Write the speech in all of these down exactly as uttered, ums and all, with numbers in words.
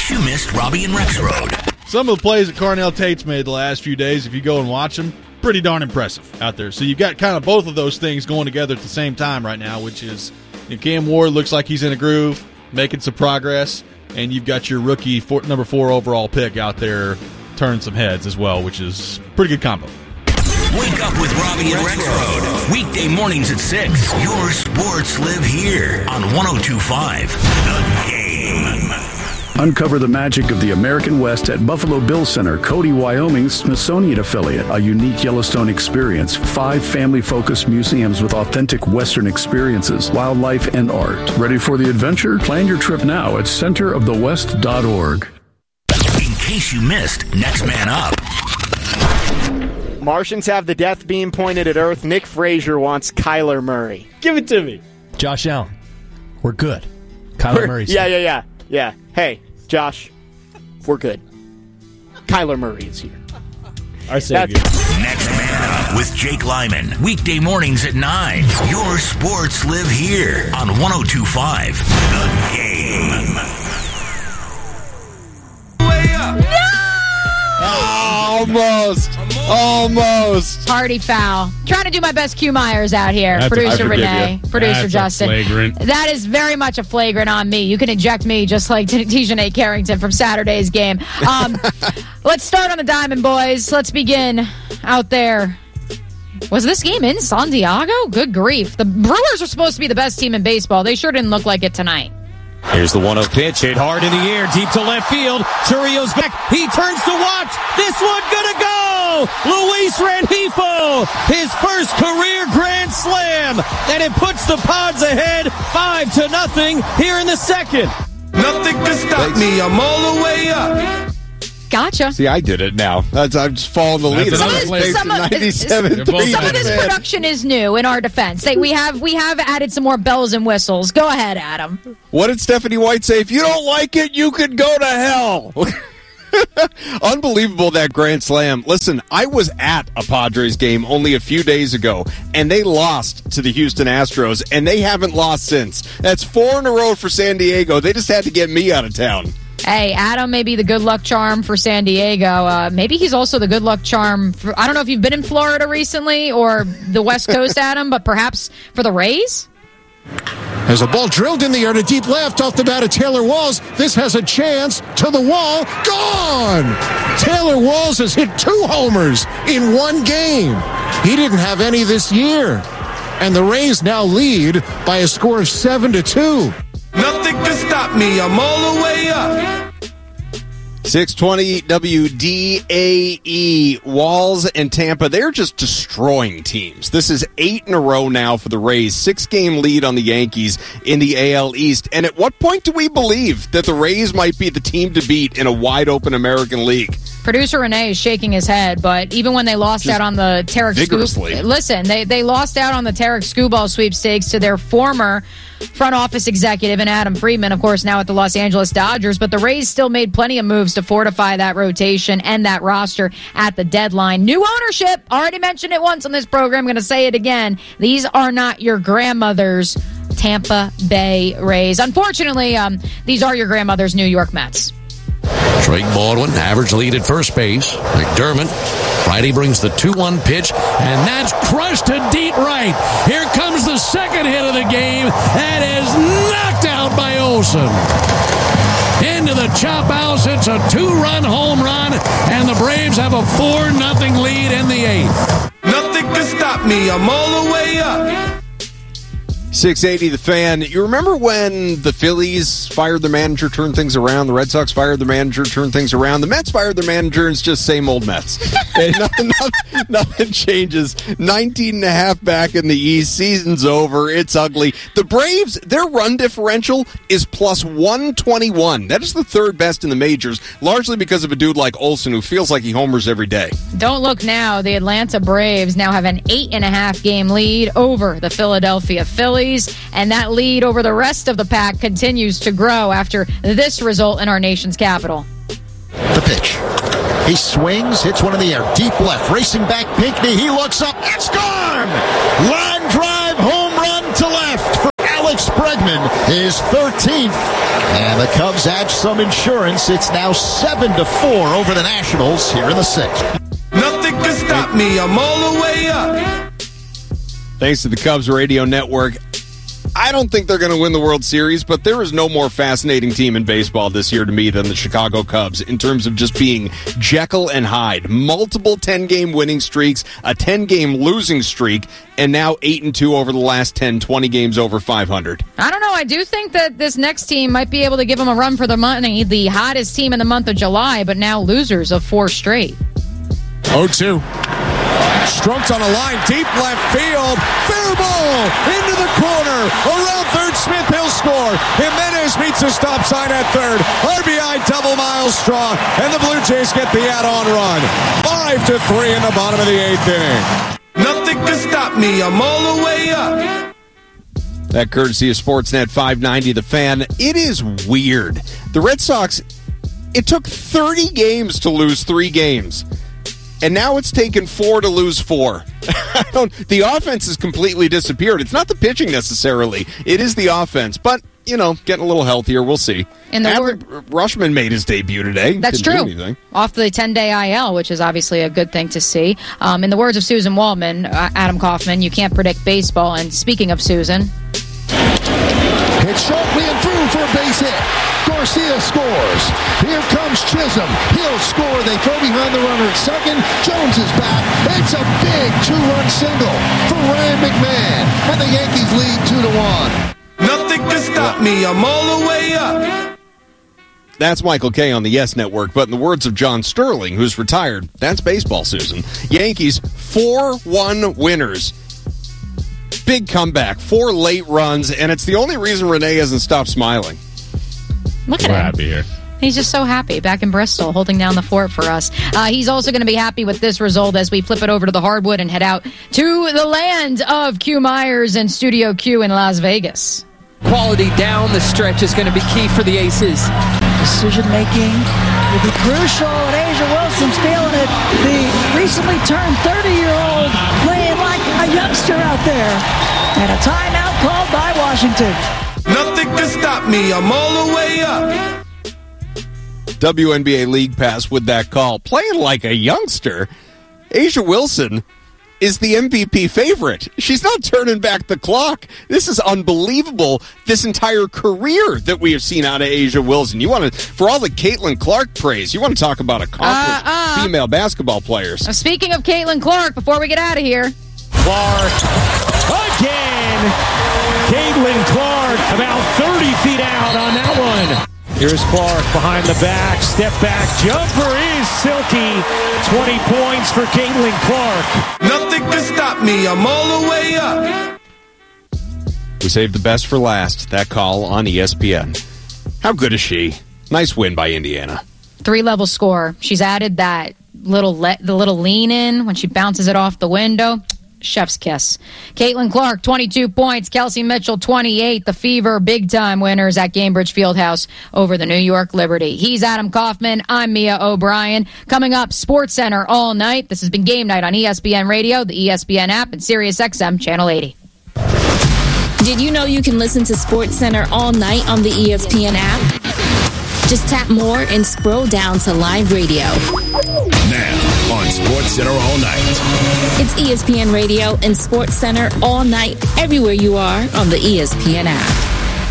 case you missed Robbie and Rex Road. Some of the plays that Carnell Tate's made the last few days, if you go and watch them, pretty darn impressive out there. So you've got kind of both of those things going together at the same time right now, which is you know, Cam Ward looks like he's in a groove, making some progress, and you've got your rookie four, number four overall pick out there turning some heads as well, which is pretty good combo. Wake up with Robbie and Rex Road. Weekday mornings at six. Your sports live here on one oh two point five The Game. Uncover the magic of the American West at Buffalo Bill Center, Cody, Wyoming's Smithsonian affiliate. A unique Yellowstone experience. Five family-focused museums with authentic Western experiences, wildlife, and art. Ready for the adventure? Plan your trip now at center of the west dot org. In case you missed, Next Man Up. Martians have the death beam pointed at Earth. Nick Frazier wants Kyler Murray. Give it to me. Josh Allen. We're good. Kyler Murray's Yeah, yeah, yeah. Yeah. Hey, Josh, we're good. Kyler Murray is here. Our savior. That's- Next Man Up with Jake Lyman. Weekday mornings at nine. Your sports live here on one oh two point five The Game. Way up. No! Almost. Almost. Party foul. Trying to do my best Q Myers out here. That's- Producer I forgive Renee. you. Producer That's a Justin. flagrant. That is very much a flagrant on me. You can eject me just like Tijanay Carrington from Saturday's game. Um, let's start on the Diamond Boys. Let's begin out there. Was this game in San Diego? Good grief. The Brewers are supposed to be the best team in baseball. They sure didn't look like it tonight. Here's the one oh pitch, hit hard in the air, deep to left field. Churrio's back. He turns to watch. This one gonna go. Luis Rengifo, his first career grand slam, and it puts the Pods ahead five to nothing here in the second. Nothing can stop me. I'm all the way up. Gotcha. See, I did it now. That's, I'm just following the lead. That's Some of, another this, flavor. some, of, ninety-seven some three. of this production is new in our defense. They, we have we have added some more bells and whistles. Go ahead, Adam. What did Stephanie White say? If you don't like it, you could go to hell. Unbelievable, that grand slam. Listen, I was at a Padres game only a few days ago, and they lost to the Houston Astros, and they haven't lost since. That's four in a row for San Diego. They just had to get me out of town. Hey, Adam may be the good luck charm for San Diego. Uh, maybe he's also the good luck charm for, I don't know if you've been in Florida recently or the West Coast, Adam, but perhaps for the Rays? As a ball drilled in the air to deep left off the bat of Taylor Walls. This has a chance to the wall. Gone! Taylor Walls has hit two homers in one game. He didn't have any this year. And the Rays now lead by a score of seven to two. Nothing can stop me. I'm all the way up. six twenty W D A E. Walls and Tampa, they're just destroying teams. This is eight in a row now for the Rays. Six-game lead on the Yankees in the A L East. And at what point do we believe that the Rays might be the team to beat in a wide-open American League? Producer Renee is shaking his head, but even when they lost Just out on the Tarek vigorously. Scoop, listen, they they lost out on the Tarek Skubal sweepstakes to their former front office executive and Adam Friedman, of course, now at the Los Angeles Dodgers. But the Rays still made plenty of moves to fortify that rotation and that roster at the deadline. New ownership. Already mentioned it once on this program. I'm going to say it again. These are not your grandmother's Tampa Bay Rays. Unfortunately, um, these are your grandmother's New York Mets. Drake Baldwin, average lead at first base. McDermott, Friday brings the two one pitch, and that's crushed to deep right. Here comes the second hit of the game. That is knocked out by Olsen. Into the chop house. It's a two-run home run, and the Braves have a four nothing lead in the eighth. Nothing can stop me. I'm all the way up. six eighty The Fan. You remember when the Phillies fired their manager, turned things around? The Red Sox fired their manager, turned things around. The Mets fired their manager, and it's just same old Mets. And nothing, nothing, nothing changes. nineteen and a half back in the East. Season's over. It's ugly. The Braves, their run differential is plus one twenty-one. That is the third best in the majors, largely because of a dude like Olsen who feels like he homers every day. Don't look now. The Atlanta Braves now have an eight and a half game lead over the Philadelphia Phillies. And that lead over the rest of the pack continues to grow after this result in our nation's capital. The pitch. He swings, hits one in the air. Deep left, racing back Pinckney. He looks up. It's gone! Line drive, home run to left for Alex Bregman is thirteenth. And the Cubs add some insurance. It's now seven to four over the Nationals here in the sixth. Nothing can stop me. I'm all the way up. Thanks to the Cubs Radio Network. I don't think they're going to win the World Series, but there is no more fascinating team in baseball this year to me than the Chicago Cubs in terms of just being Jekyll and Hyde. Multiple ten-game winning streaks, a ten-game losing streak, and now eight and two over the last ten, twenty games over five hundred. I don't know. I do think that this next team might be able to give them a run for their money. The hottest team in the month of July, but now losers of four straight. oh two. Strunks on a line, deep left field. Fair ball into the corner. Around third, Smith, he'll score. Jimenez meets a stop sign at third. R B I double Miles Straw, and the Blue Jays get the add-on run. Five to three in the bottom of the eighth inning. Nothing can stop me. I'm all the way up. That courtesy of Sportsnet five ninety, The Fan. It is weird. The Red Sox, it took thirty games to lose three games. And now it's taken four to lose four. I don't, the offense has completely disappeared. It's not the pitching necessarily. It is the offense. But, you know, getting a little healthier. We'll see. And the Adley Rushman made his debut today. That's Didn't true. Off the ten-day I L, which is obviously a good thing to see. Um, in the words of Susan Waldman, uh, Adam Kaufman, you can't predict baseball. And speaking of Susan... Hit sharply and through for a base hit. Garcia scores. Here comes Chisholm. He'll score. They throw behind the runner at second. Jones is back. It's a big two-run single for Ryan McMahon. And the Yankees lead two to one. Nothing can stop me. I'm all the way up. That's Michael Kay on the Yes Network. But in the words of John Sterling, who's retired, that's baseball, Susan. Yankees, four one winners. Big comeback, four late runs, and it's the only reason Renee hasn't stopped smiling. Look at We're him. happy here. He's just so happy back in Bristol, holding down the fort for us. Uh, he's also going to be happy with this result as we flip it over to the hardwood and head out to the land of Q Myers and Studio Q in Las Vegas. Quality down the stretch is going to be key for the Aces. Decision making will be crucial, and Asia Wilson's feeling it. The recently turned thirty-year-old playing like a youngster out there. And a timeout called by Washington. Nothing can stop me. I'm all the way up. W N B A League Pass with that call. Playing like a youngster. Asia Wilson is the M V P favorite. She's not turning back the clock. This is unbelievable. This entire career that we have seen out of Asia Wilson. You want to, for all the Caitlin Clark praise, you want to talk about accomplished uh, uh. female basketball players. Now, speaking of Caitlin Clark, before we get out of here. Clark again. Caitlin Clark about thirty feet out on that one. Here's Clark behind the back. Step back. Jumper is silky. twenty points for Caitlin Clark. Nothing can stop me. I'm all the way up. We saved the best for last. That call on E S P N. How good is she? Nice win by Indiana. Three-level score. She's added that little le- the little lean in when she bounces it off the window. Chef's kiss. Caitlin Clark, twenty-two points. Kelsey Mitchell, twenty-eight. The Fever, big-time winners at Gainbridge Fieldhouse over the New York Liberty. He's Adam Kaufman. I'm Mia O'Brien. Coming up, Sports Center all night. This has been Game Night on E S P N Radio, the E S P N app, and Sirius X M Channel eighty. Did you know you can listen to Sports Center all night on the E S P N app? Just tap more and scroll down to live radio. Now on Sports Center all night. It's E S P N Radio and Sports Center all night, everywhere you are on the E S P N app.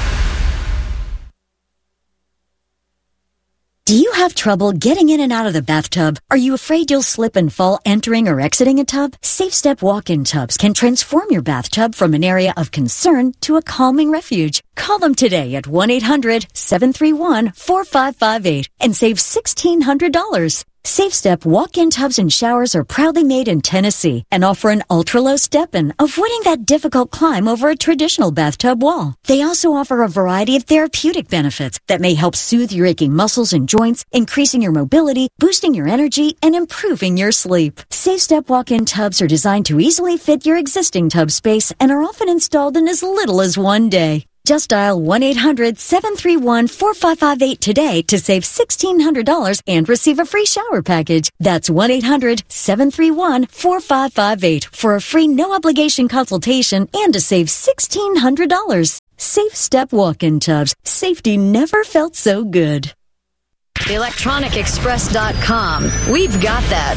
Do you have trouble getting in and out of the bathtub? Are you afraid you'll slip and fall entering or exiting a tub? Safe Step walk-in tubs can transform your bathtub from an area of concern to a calming refuge. Call them today at one eight hundred seven three one four five five eight and save sixteen hundred dollars. Safe Step walk-in tubs and showers are proudly made in Tennessee and offer an ultra-low step-in, avoiding that difficult climb over a traditional bathtub wall. They also offer a variety of therapeutic benefits that may help soothe your aching muscles and joints, increasing your mobility, boosting your energy, and improving your sleep. Safe Step walk-in tubs are designed to easily fit your existing tub space and are often installed in as little as one day. Just dial one eight hundred seven three one four five five eight today to save sixteen hundred dollars and receive a free shower package. That's one eight hundred seven three one four five five eight for a free no-obligation consultation and to save sixteen hundred dollars. Safe Step Walk-in Tubs. Safety never felt so good. electronic express dot com. We've got that.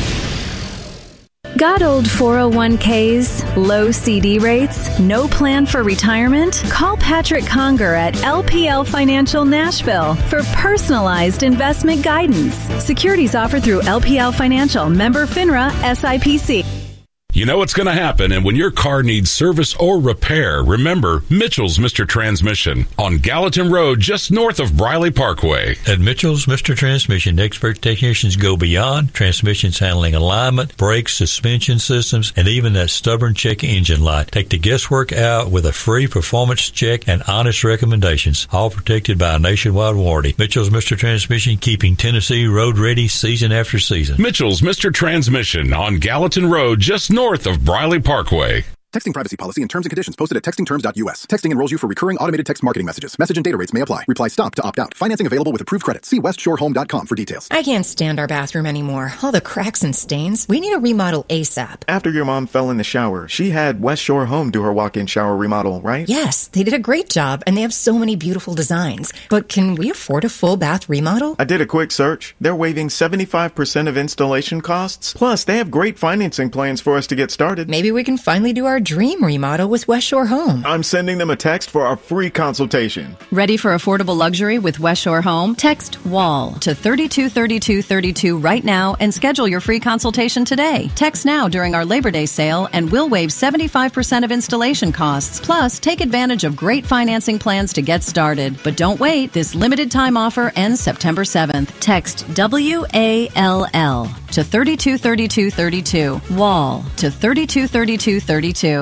Got old four oh one k's, low C D rates, no plan for retirement? Call Patrick Conger at L P L Financial Nashville for personalized investment guidance. Securities offered through L P L Financial, member FINRA, S I P C. You know what's going to happen, and when your car needs service or repair, remember Mitchell's Mister Transmission on Gallatin Road, just north of Briley Parkway. At Mitchell's Mister Transmission, expert technicians go beyond transmissions handling alignment, brakes, suspension systems, and even that stubborn check engine light. Take the guesswork out with a free performance check and honest recommendations, all protected by a nationwide warranty. Mitchell's Mister Transmission, keeping Tennessee road ready season after season. Mitchell's Mister Transmission on Gallatin Road, just north of Briley Parkway. Texting privacy policy and terms and conditions posted at texting terms dot U S. Texting enrolls you for recurring automated text marketing messages. Message and data rates may apply. Reply stop to opt out. Financing available with approved credit. See west shore home dot com for details. I can't stand our bathroom anymore. All the cracks and stains. We need a remodel ASAP. After your mom fell in the shower, she had West Shore Home do her walk-in shower remodel, right? Yes, they did a great job, and they have so many beautiful designs. But can we afford a full bath remodel? I did a quick search. They're waiving seventy-five percent of installation costs. Plus, they have great financing plans for us to get started. Maybe we can finally do our dream remodel with West Shore Home. I'm sending them a text for our free consultation. Ready for affordable luxury with West Shore Home? Text WALL to thirty-two thirty-two thirty-two right now and schedule your free consultation today. Text now during our Labor Day sale and we'll waive seventy-five percent of installation costs. Plus, take advantage of great financing plans to get started. But don't wait. This limited time offer ends September seventh. Text W A L L to thirty-two thirty-two thirty-two. WALL to thirty-two thirty-two thirty-two.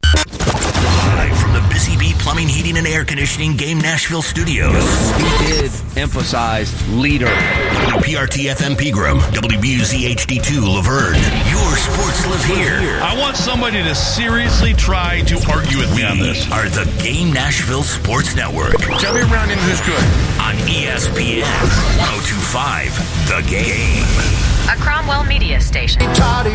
Live from the Busy Bee Plumbing, Heating, and Air Conditioning Game Nashville Studios. He did emphasize leader. W P R T F M Pegram, W B U Z H D two Laverne. Your sports live here. I want somebody to seriously try to argue with me on this. Are the Game Nashville Sports Network. Tell me around him who's good. On E S P N one oh two point five, The Game. A Cromwell Media Station.